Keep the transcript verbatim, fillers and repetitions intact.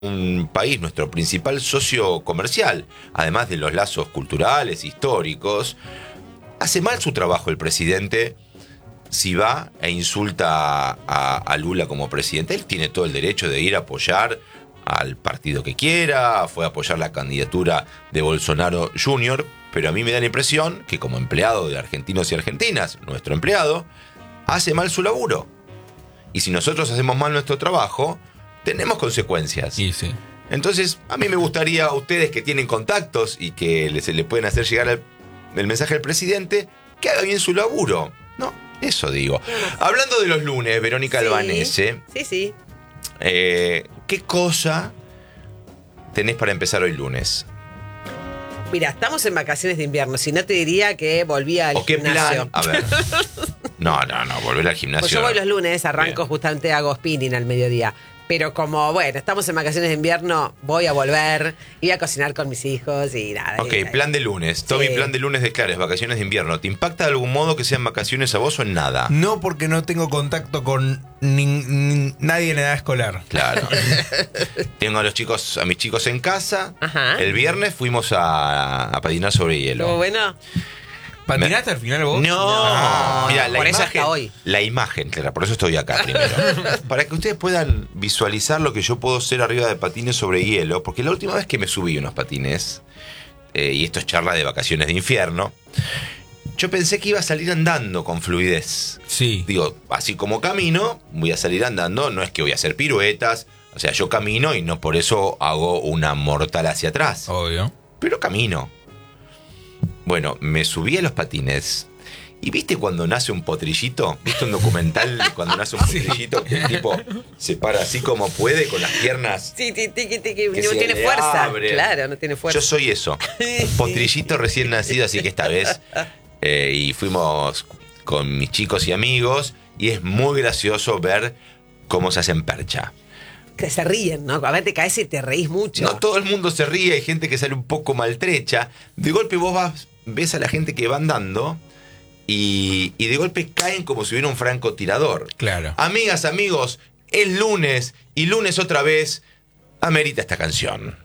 un país, nuestro principal socio comercial, además de los lazos culturales, históricos, hace mal su trabajo el presidente si va e insulta a, a Lula como presidente. Él tiene todo el derecho de ir a apoyar al partido que quiera, fue a apoyar la candidatura de Bolsonaro junior, pero a mí me da la impresión que como empleado de argentinos y argentinas, nuestro empleado, hace mal su laburo. Y si nosotros hacemos mal nuestro trabajo, tenemos consecuencias. Sí, sí. Entonces, a mí me gustaría a ustedes que tienen contactos y que se le pueden hacer llegar el, el mensaje al presidente, que haga bien su laburo. No, eso digo. Hablando de los lunes, Verónica Sí, Albanese. Sí, sí. Eh, ¿Qué cosa tenés para empezar hoy lunes? Mira, estamos en vacaciones de invierno. Si no, te diría que volví al ¿O qué gimnasio. plan? A ver. No, no, no, volver al gimnasio. Pues yo voy los lunes, arranco Bien. justamente, hago spinning al mediodía. Pero como, bueno, estamos en vacaciones de invierno, voy a volver, ir a cocinar con mis hijos y nada. Ok, y, plan de lunes. Tommy, Sí. plan de lunes de Clares, vacaciones de invierno. ¿Te impacta de algún modo que sean vacaciones a vos o en nada? No, porque no tengo contacto con nin- nin- nadie en edad escolar. Claro. Tengo a los chicos, a mis chicos en casa. Ajá. El viernes fuimos a, a patinar sobre hielo. ¿Estuvo bueno? ¿Patinaste al final vos? No, No, mira, la por eso imagen, hasta hoy. la imagen, claro, por eso estoy acá primero. Para que ustedes puedan visualizar lo que yo puedo hacer arriba de patines sobre hielo, porque la última vez que me subí unos patines, eh, y esto es charla de vacaciones de infierno, yo pensé que iba a salir andando con fluidez. Sí. Digo, así como camino, voy a salir andando, no es que voy a hacer piruetas, o sea, yo camino y no por eso hago una mortal hacia atrás, Obvio. pero camino. Bueno, me subí a los patines y ¿viste cuando nace un potrillito? ¿Viste un documental de cuando nace un potrillito que el tipo se para así como puede con las piernas? Sí, sí, tiki, tiki, Que no se tiene le fuerza. abre. Claro, no tiene fuerza. Yo soy eso, un potrillito recién nacido, así que esta vez eh, y fuimos con mis chicos y amigos y es muy gracioso ver cómo se hacen percha. Que se ríen, ¿no? A ver, te caes y te reís mucho. No todo el mundo se ríe, hay gente que sale un poco maltrecha. De golpe vos vas, ves a la gente que va andando y, y de golpe caen como si hubiera un francotirador. Claro. Amigas, amigos, es lunes y lunes otra vez amerita esta canción.